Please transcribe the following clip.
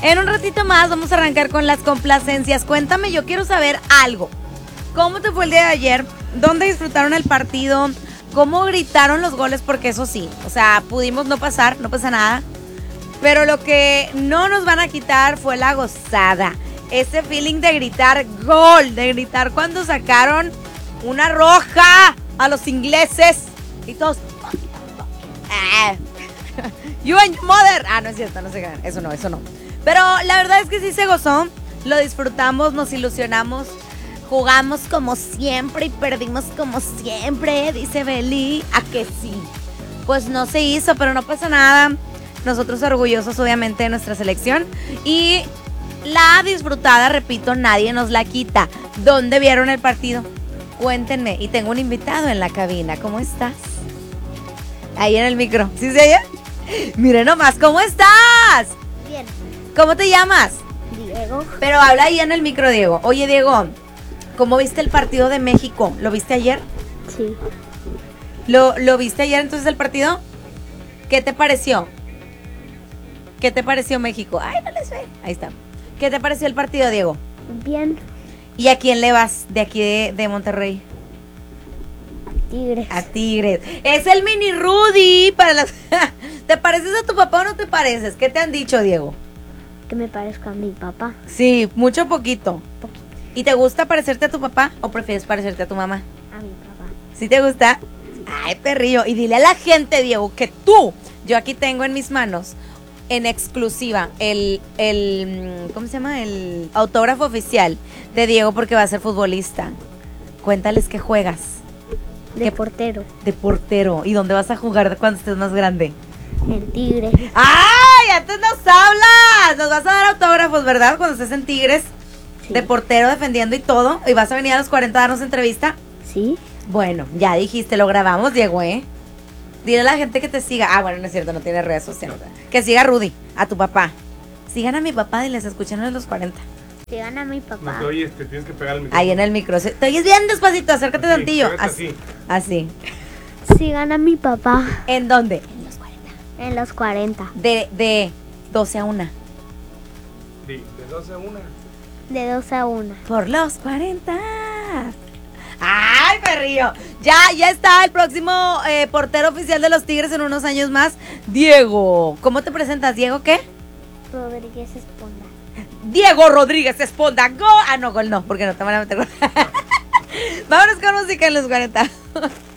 En un ratito más vamos a arrancar con las complacencias. Cuéntame, yo quiero saber algo. ¿Cómo te fue el día de ayer? ¿Dónde disfrutaron el partido? ¿Cómo gritaron los goles? Porque eso sí, o sea, pudimos no pasar, no pasa nada. Pero lo que no nos van a quitar fue la gozada. Ese feeling de gritar gol, de gritar cuando sacaron una roja a los ingleses. Y todos... You and your mother. Ah, no es cierto, no se ganan. Eso no. Pero la verdad es que sí se gozó. Lo disfrutamos, nos ilusionamos. Jugamos como siempre y perdimos como siempre, dice Beli. ¿A que sí? Pues no se hizo, pero no pasa nada. Nosotros orgullosos, obviamente, de nuestra selección. Y la disfrutada, repito, nadie nos la quita. ¿Dónde vieron el partido? Cuéntenme. Y tengo un invitado en la cabina. ¿Cómo estás? Ahí en el micro. ¿Sí se oye? Miren nomás, ¿cómo estás? Bien. ¿Cómo te llamas? Diego. Pero habla ahí en el micro, Diego. Oye, Diego, ¿cómo viste el partido de México? ¿Lo viste ayer? Sí. ¿Lo viste ayer entonces el partido? ¿Qué te pareció? ¿Qué te pareció México? Ay, no les ve. Ahí está. ¿Qué te pareció el partido, Diego? Bien. ¿Y a quién le vas de aquí de Monterrey? Tigres. A Tigres. Es el mini Rudy para las... ¿Te pareces a tu papá o no te pareces? ¿Qué te han dicho, Diego? Que me parezco a mi papá. Sí, mucho poquito. Poquito. ¿Y te gusta parecerte a tu papá o prefieres parecerte a tu mamá? A mi papá. ¿Sí te gusta? Ay, perrillo. Y dile a la gente, Diego, que yo aquí tengo en mis manos, en exclusiva, ¿cómo se llama? El autógrafo oficial de Diego porque va a ser futbolista. Cuéntales que juegas. De portero. De portero. ¿Y dónde vas a jugar cuando estés más grande? En Tigres. ¡Ay! Antes nos hablas. Nos vas a dar autógrafos, ¿verdad? Cuando estés en Tigres. Sí. De portero defendiendo y todo. ¿Y vas a venir a los 40 a darnos entrevista? Sí. Bueno, ya dijiste, lo grabamos, Diego, ¿eh? Dile a la gente que te siga. Ah, bueno, no es cierto, no tiene redes sociales. Que siga a Rudy, a tu papá. Sigan a mi papá y les escuchan a los 40. Sigan a mi papá. No te oyes, te tienes que pegar el micrófono. Ahí en el micro. Te oyes bien despacito, acércate Así, tantillo. así. Así. Sigan a mi papá. ¿En dónde? En los 40. En los 40. De 12 a 1. Sí, de 12 a 1. De 12 a 1. Por los 40. ¡Ay, perrillo! Ya está el próximo portero oficial de los Tigres en unos años más. Diego. ¿Cómo te presentas, Diego? ¿Qué? Rodríguez Esponda. Diego Rodríguez Esponda. ¡Gol! Ah, no, gol no, porque no te van a meter gol. Vámonos con música en los 40.